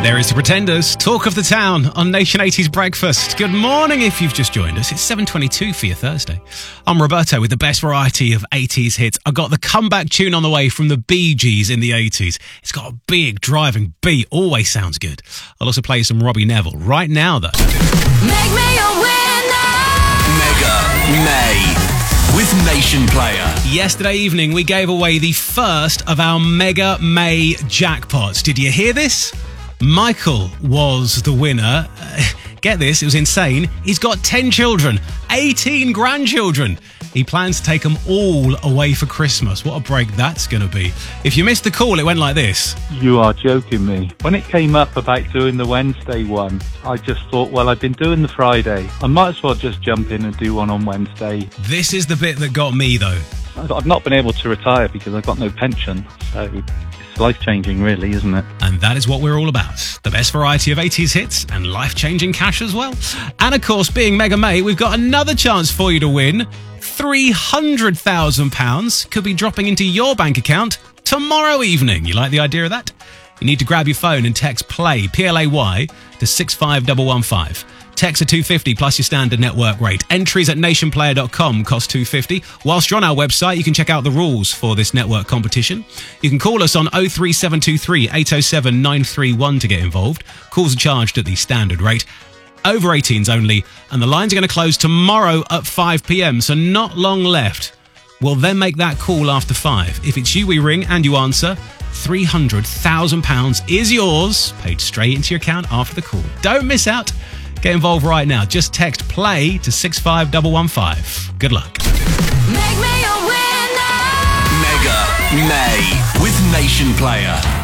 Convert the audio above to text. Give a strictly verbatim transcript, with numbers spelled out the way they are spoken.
There is the Pretenders, talk of the town on Nation eighties Breakfast. Good morning if you've just joined us. It's seven twenty-two for your Thursday. I'm Roberto with the best variety of eighties hits. I got the comeback tune on the way from the Bee Gees in the eighties. It's got a big driving beat, always sounds good. I'll also play some Robbie Neville. Right now though. Make me a winner! Mega May with Nation Player. Yesterday evening we gave away the first of our Mega May jackpots. Did you hear this? Michael was the winner. Uh, get this, it was insane. He's got ten children, eighteen grandchildren. He plans to take them all away for Christmas. What a break that's going to be. If you missed the call, it went like this. You are joking me. When it came up about doing the Wednesday one, I just thought, well, I've been doing the Friday. I might as well just jump in and do one on Wednesday. This is the bit that got me, though. I've not been able to retire because I've got no pension, so it's life-changing, really, isn't it? And that is what we're all about. The best variety of eighties hits and life-changing cash as well. And of course, being Mega May, we've got another chance for you to win. three hundred thousand pounds could be dropping into your bank account tomorrow evening. You like the idea of that? You need to grab your phone and text PLAY, P L A Y, to six five one one five. Text are two fifty plus your standard network rate. Entries at nation player dot com cost two fifty. Whilst you're on our website, you can check out the rules for this network competition. You can call us on oh three seven two three, eight oh seven, nine three one to get involved. Calls are charged at the standard rate. Over eighteens only, and the lines are going to close tomorrow at five p.m, so not long left. We'll then make that call after five. If it's you we ring and you answer, three hundred thousand pounds is yours, paid straight into your account after the call. Don't miss out. Get involved right now. Just text PLAY to six five one one five. Good luck. Make me a winner! Mega May with Nation Player.